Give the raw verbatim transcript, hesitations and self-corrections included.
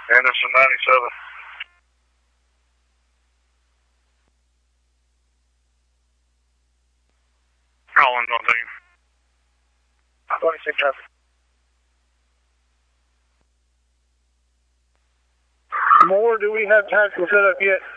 Anderson ninety-seven. Collins on team. twenty-six traffic. More, do we have tactical set up yet?